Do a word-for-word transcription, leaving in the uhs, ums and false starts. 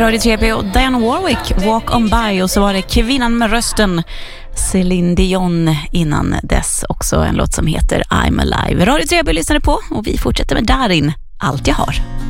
Radio T P och Diane Warwick, Walk on by. Och så var det kvinnan med rösten, Céline Dion, innan dess också en låt som heter I'm Alive. Radio T P lyssnade på och vi fortsätter med Darin, Allt jag har.